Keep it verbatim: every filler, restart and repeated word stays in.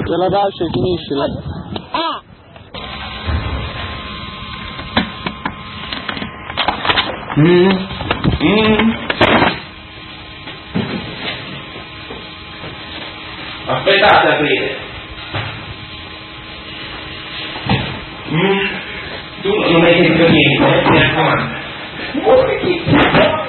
Se la lascia finisce la... Ah! Mm. Mm. Aspettate, aprire. Mm. Tu non hai sentito niente, eh? Mi raccomando.